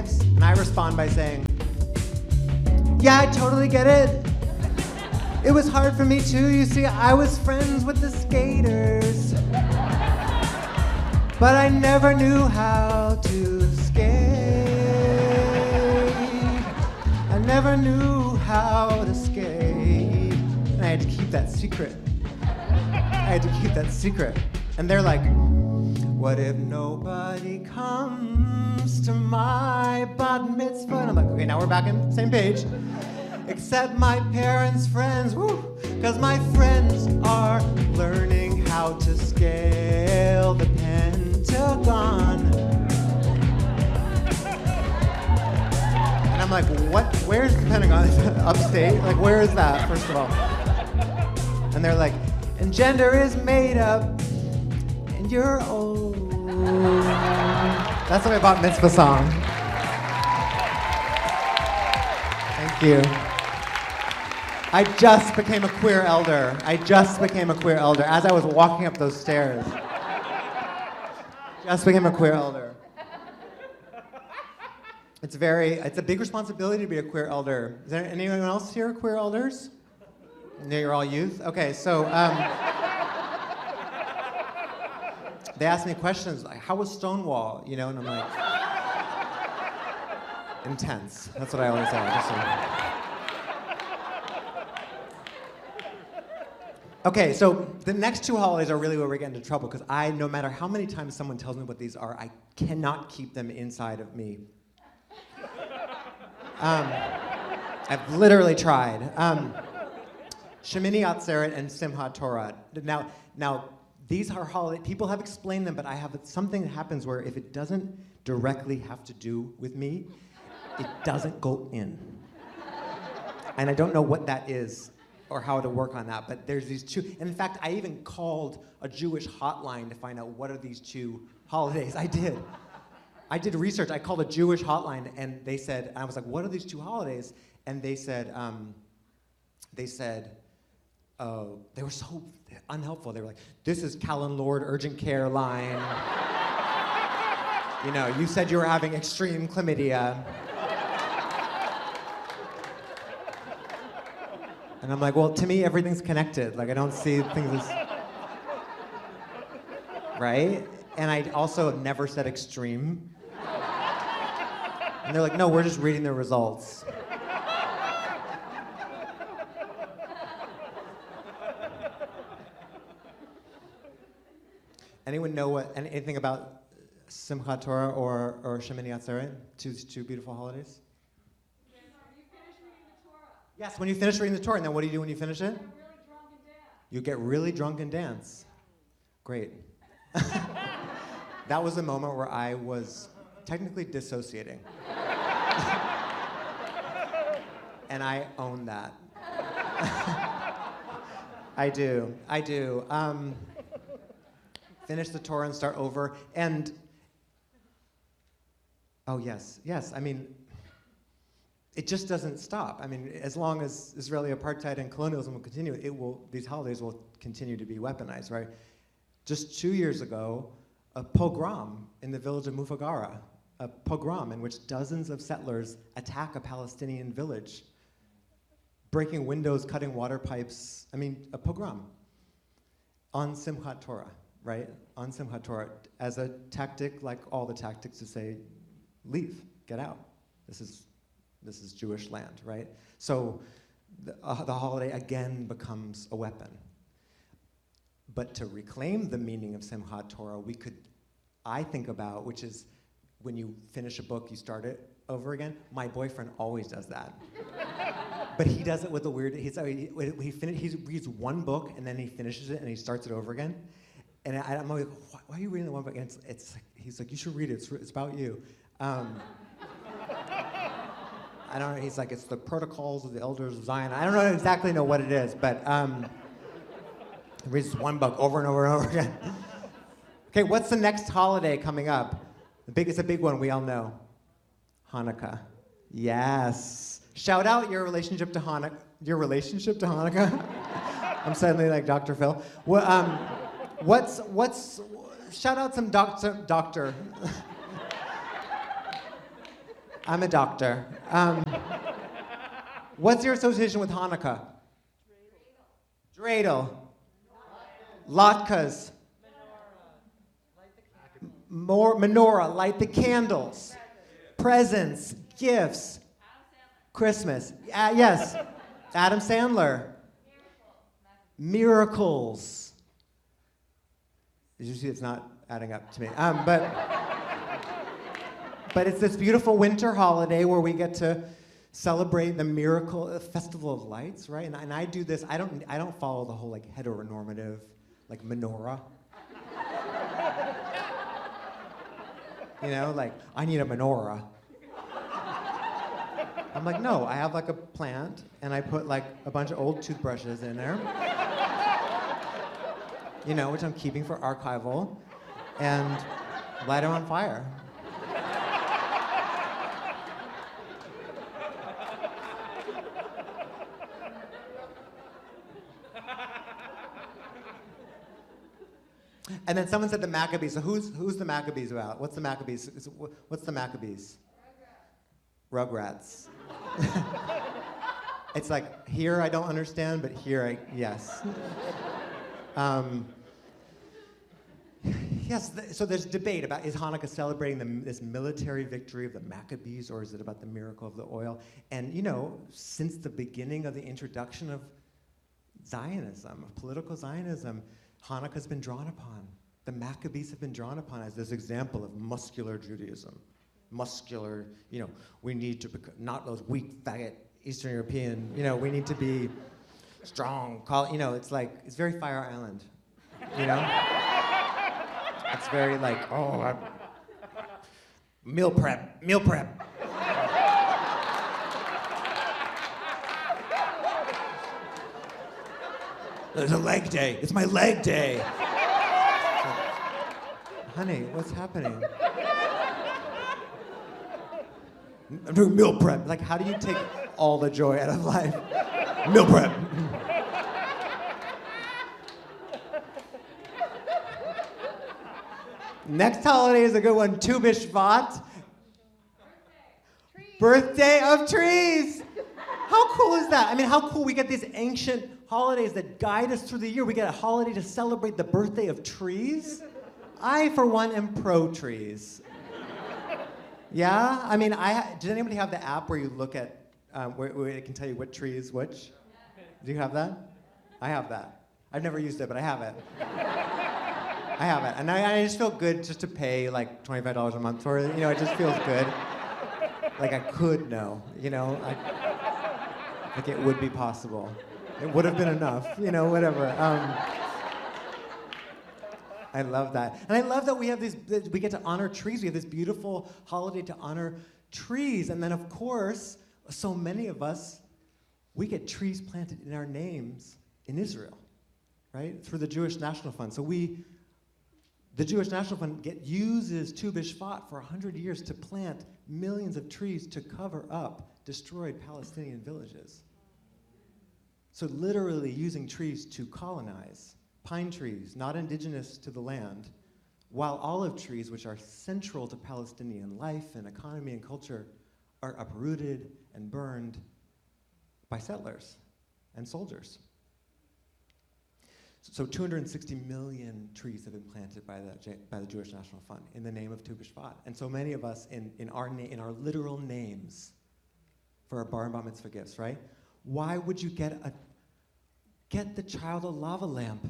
And I respond by saying, yeah, I totally get it. It was hard for me too. You see, I was friends with the skaters. But I never knew how to skate. I never knew how to skate. And I had to keep that secret. And they're like, what if nobody comes to my bat mitzvah? And I'm like, okay, now we're back on the same page. Except my parents' friends, woo, because my friends are learning how to scale the Pentagon. And I'm like, what? Where's the Pentagon? Upstate? Like, where is that, first of all? And they're like, and gender is made up, and you're old. That's my bat mitzvah song. Thank you. I just became a queer elder. As I was walking up those stairs. Just became a queer elder. It's a big responsibility to be a queer elder. Is there anyone else here queer elders? No, you're all youth? Okay, so they asked me questions like, how was Stonewall? You know, and I'm like, intense. That's what I always say. Okay, so the next two holidays are really where we get into trouble because no matter how many times someone tells me what these are, I cannot keep them inside of me. I've literally tried. Shemini Atzeret and Simchat Torah. Now, these are holidays. People have explained them, but I have something that happens where if it doesn't directly have to do with me, it doesn't go in. And I don't know what that is or how to work on that, but there's these two. And in fact, I even called a Jewish hotline to find out what are these two holidays. I did research. I called a Jewish hotline, and they said, and I was like, what are these two holidays? And they said, oh, they were so unhelpful. They were like, this is Callan Lord urgent care line. You know, you said you were having extreme chlamydia. And I'm like, well, to me, everything's connected. Like, I don't see things as... Right? And I also have never said extreme. And they're like, no, we're just reading the results. Anyone know anything about Simchat Torah or Shemini Atzeret? Two beautiful holidays? Yes, when you finish reading the Torah, and then what do you do when you finish it? You get really drunk and dance. Great. That was a moment where I was technically dissociating. And I own that. I do. Finish the Torah and start over. And, oh yes, I mean, it just doesn't stop. I mean, as long as Israeli apartheid and colonialism will continue, these holidays will continue to be weaponized, right? Just 2 years ago, a pogrom in the village of Mufagara, a pogrom in which dozens of settlers attack a Palestinian village, breaking windows, cutting water pipes. I mean, a pogrom on Simchat Torah, right? On Simchat Torah, as a tactic, like all the tactics to say, leave, get out. This is Jewish land, right? So the holiday again becomes a weapon. But to reclaim the meaning of Simchat Torah, I think about, which is when you finish a book, you start it over again. My boyfriend always does that. But he does it with a weird, he reads one book and then he finishes it and he starts it over again. And I'm always like, why are you reading the one book? And he's like, you should read it, it's about you. I don't know, he's like, it's the Protocols of the Elders of Zion. I don't exactly know what it is, but he reads one book over and over and over again. Okay, what's the next holiday coming up? It's a big one, we all know. Hanukkah. Yes. Shout out your relationship to Hanukkah. Your relationship to Hanukkah? I'm suddenly like Dr. Phil. Shout out some doctor. I'm a doctor. What's your association with Hanukkah? Dreidel. Latkes. Menorah, light the candles. Presents, gifts. Christmas. Yes. Adam Sandler. Miracles. Did you see it's not adding up to me? But it's this beautiful winter holiday where we get to celebrate the miracle, the festival of lights, right? And I do this. I don't follow the whole like heteronormative, like menorah. You know, like I need a menorah. I'm like, no, I have like a plant and I put like a bunch of old toothbrushes in there. You know, which I'm keeping for archival, and light them on fire. And then someone said the Maccabees. So who's the Maccabees about? What's the Maccabees? What's the Maccabees? Rugrats. It's like, here I don't understand, but here yes. Yes, so there's debate about, is Hanukkah celebrating this military victory of the Maccabees, or is it about the miracle of the oil? And you know, since the beginning of the introduction of Zionism, of political Zionism, Hanukkah's been drawn upon. The Maccabees have been drawn upon as this example of muscular Judaism. Muscular, you know, we need to become, not those weak, faggot Eastern European, you know, we need to be strong, you know, it's like, it's very Fire Island, you know? It's very like, oh, meal prep. There's a leg day. It's my leg day. Honey, what's happening? I'm doing meal prep. Like, how do you take all the joy out of life? Meal prep. Next holiday is a good one, Tu B'Shvat. Birthday of trees. How cool is that? I mean, how cool we get these ancient holidays that guide us through the year. We get a holiday to celebrate the birthday of trees. I, for one, am pro trees. Yeah? I mean, does anybody have the app where you look at, where it can tell you what tree is which? Do you have that? I have that. I've never used it, but I have it. I have it. And I just feel good just to pay like $25 a month for it. You know, it just feels good. Like I could know, you know? Like it would be possible. It would have been enough, you know, whatever. I love that. And I love that we have we get to honor trees. We have this beautiful holiday to honor trees. And then, of course, so many of us, we get trees planted in our names in Israel, right? Through the Jewish National Fund. So the Jewish National Fund uses Tu B'Shvat for 100 years to plant millions of trees to cover up destroyed Palestinian villages. So literally using trees to colonize. Pine trees, not indigenous to the land, while olive trees, which are central to Palestinian life and economy and culture, are uprooted and burned by settlers and soldiers. So 260 million trees have been planted by the Jewish National Fund in the name of Tu B'Shvat. And so many of us in our literal names for our bar and bat mitzvah gifts, right? Why would you get the child a lava lamp?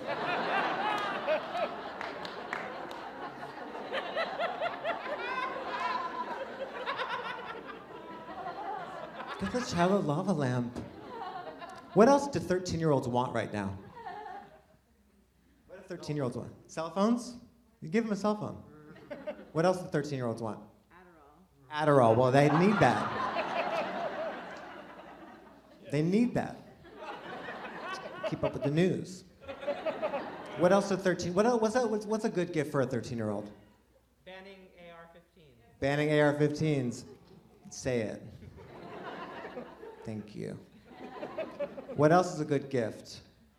Get the child a lava lamp. What else do 13-year-olds want right now? What do 13-year-olds want? Cell phones? You give them a cell phone. What else do 13-year-olds want? Adderall. Well, they need that. They need that. Keep up with the news. What else do 13? What's a good gift for a 13-year-old? Banning AR-15s. Banning AR-15s. Say it. Thank you. What else is a good gift?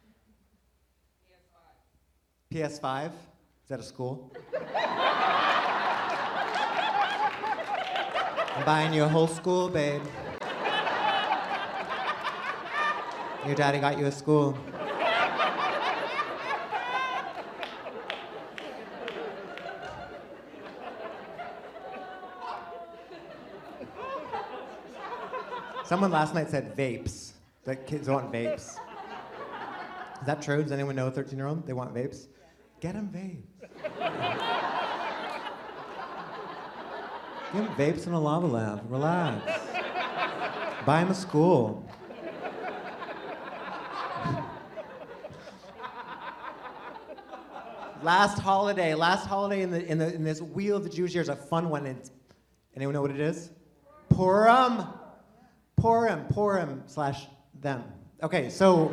PS5. PS5? Is that a school? I'm buying you a whole school, babe. Your daddy got you a school. Someone last night said vapes. That kids want vapes. Is that true? Does anyone know a 13-year-old? They want vapes? Get them vapes. Give them vapes and a lava lamp. Relax. Buy them a school. Last holiday in this wheel of the Jewish year is a fun one. Anyone know what it is? Purim. Purim / them. Okay, so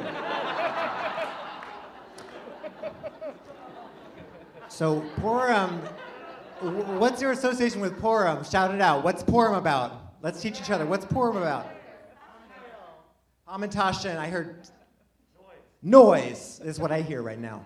Purim. What's your association with Purim? Shout it out. What's Purim about? Let's teach each other. What's Purim about? Hamantash, and I heard noise is what I hear right now.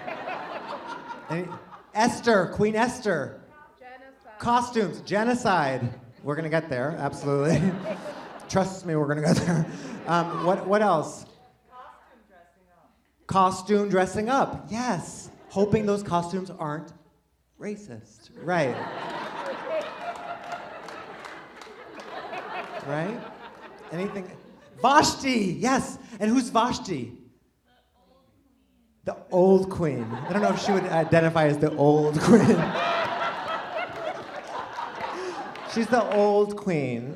Esther, Queen Esther. Genocide. Costumes, genocide. We're gonna get there, absolutely. Trust me, we're gonna get there. What else? Costume dressing up. Costume dressing up, yes. Hoping those costumes aren't racist, right? Right? Anything? Vashti, yes. And who's Vashti? The old queen. I don't know if she would identify as the old queen. She's the old queen.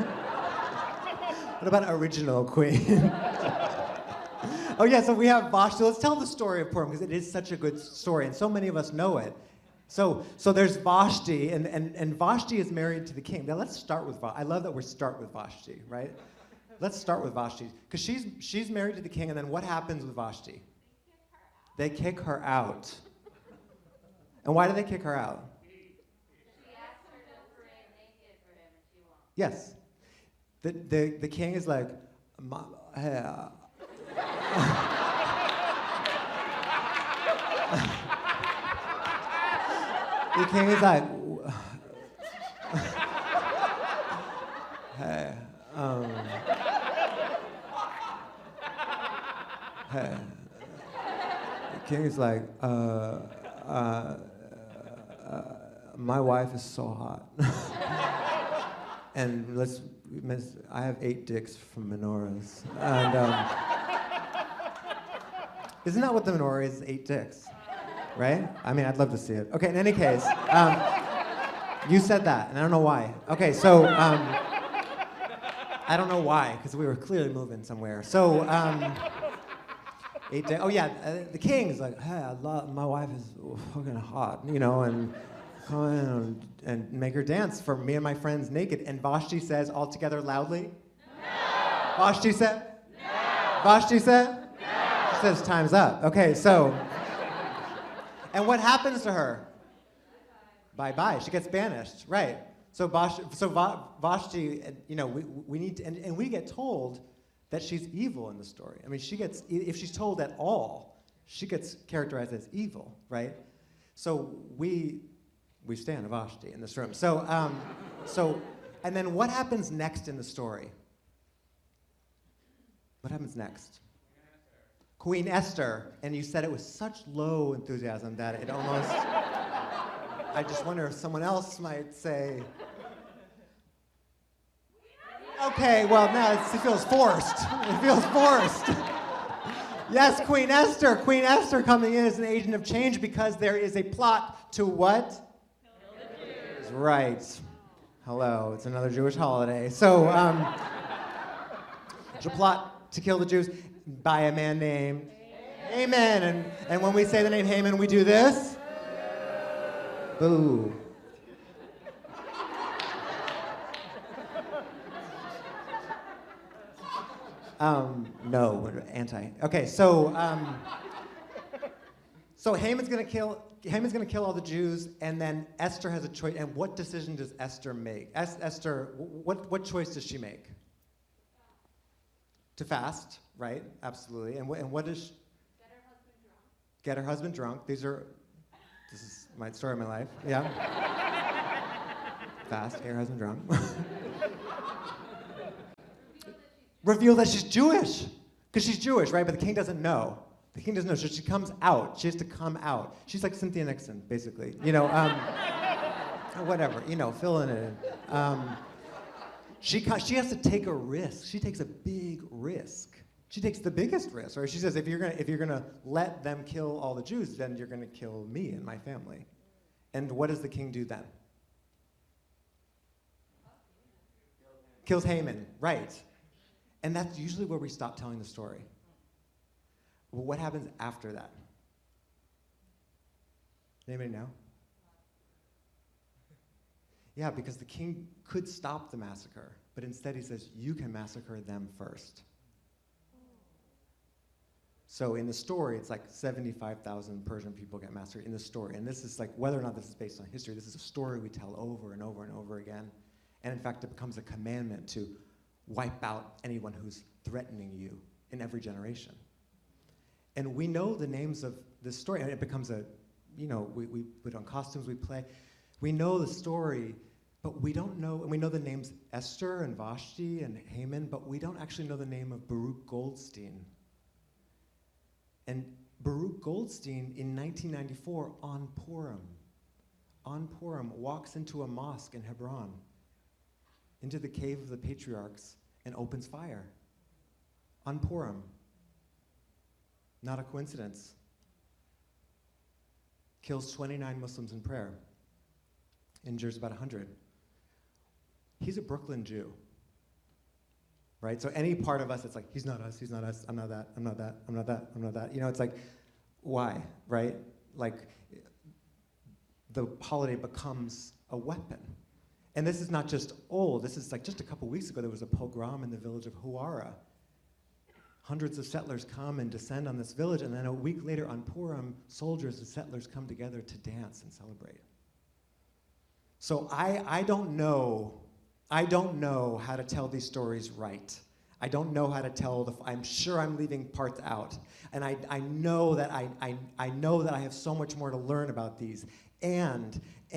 What about original queen? Oh yeah, so we have Vashti. Let's tell the story of Purim because it is such a good story and so many of us know it. So there's Vashti and Vashti is married to the king. Now let's start with Vashti. I love that we start with Vashti, right? Let's start with Vashti because she's married to the king and then what happens with Vashti? They kick her out. And why do they kick her out? She asked her to parade naked for him, and she won't. Yes. The king is like, the king is like, hey, hey. The king is like, my wife is so hot. And I have 8 dicks from menorahs. And isn't that what the menorah is? 8 dicks, right? I mean, I'd love to see it. Okay, in any case, you said that, and I don't know why. Okay, so I don't know why, because we were clearly moving somewhere. So 8 dicks. Oh yeah, the king is like, hey, my wife is fucking hot, you know, and come in and make her dance for me and my friends naked. And Vashti says all together loudly, no. Vashti said, no. Vashti said, no. She says time's up. Okay, so, and what happens to her? Bye-bye. She gets banished, right? So Vashti, you know, we need to, and we get told that she's evil in the story. I mean, if she's told at all, she gets characterized as evil, right? So we stand Vashti in this room. So, and then what happens next in the story? What happens next? Queen Esther. And you said it with such low enthusiasm that it almost, I just wonder if someone else might say, okay, well, now it feels forced. It feels forced. Yes, Queen Esther. Queen Esther coming in as an agent of change because there is a plot to what? Kill the Jews. Right. Hello, it's another Jewish holiday. So, there's a plot to kill the Jews by a man named Haman. And when we say the name Haman, we do this. Boo. No, we're anti. Okay, so Haman's gonna kill all the Jews, and then Esther has a choice. And what decision does Esther make? Esther, what choice does she make? To fast, right? Absolutely. And what does? Get her husband drunk. Get her husband drunk. This is my story of my life. Yeah. Fast, hair hasn't drawn. Reveal that she's Jewish. Because she's Jewish, right? But the king doesn't know. The king doesn't know, so she comes out. She has to come out. She's like Cynthia Nixon, basically. You know, whatever, you know, fill in it. She has to take a risk. She takes a big risk. She takes the biggest risk, right? She says, if you're gonna let them kill all the Jews, then you're gonna kill me and my family. And what does the king do then? Kills Haman, right? And that's usually where we stop telling the story. Well, what happens after that? Anybody know? Yeah, because the king could stop the massacre, but instead he says, you can massacre them first. So in the story, it's like 75,000 Persian people get massacred in the story. And this is like, whether or not this is based on history, this is a story we tell over and over and over again. And in fact, it becomes a commandment to wipe out anyone who's threatening you in every generation. And we know the names of this story, and it becomes a, you know, we put on costumes, we play. We know the story, but we don't know, and we know the names Esther and Vashti and Haman, but we don't actually know the name of Baruch Goldstein. And Baruch Goldstein, in 1994, on Purim, walks into a mosque in Hebron, into the cave of the patriarchs, and opens fire. On Purim. Not a coincidence. Kills 29 Muslims in prayer. Injures about 100. He's a Brooklyn Jew. Right? So any part of us, it's like, he's not us, I'm not that, I'm not that, I'm not that, I'm not that. You know, it's like, why? Right? Like, the holiday becomes a weapon. And this is not just old. This is like just a couple weeks ago, there was a pogrom in the village of Huara. Hundreds of settlers come and descend on this village, and then a week later on Purim, soldiers and settlers come together to dance and celebrate. So I don't know how to tell these stories right. I don't know how to tell I'm sure I'm leaving parts out. And I know that I know that I have so much more to learn about these. And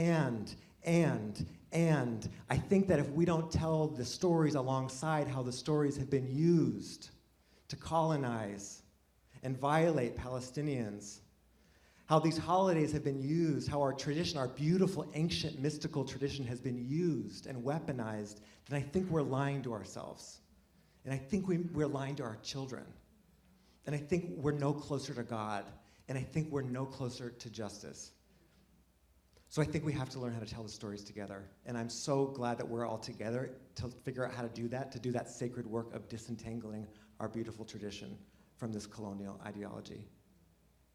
I think that if we don't tell the stories alongside how the stories have been used to colonize and violate Palestinians, how these holidays have been used, how our tradition, our beautiful, ancient, mystical tradition has been used and weaponized, then I think we're lying to ourselves. And I think we're lying to our children. And I think we're no closer to God. And I think we're no closer to justice. So I think we have to learn how to tell the stories together. And I'm so glad that we're all together to figure out how to do that sacred work of disentangling our beautiful tradition from this colonial ideology.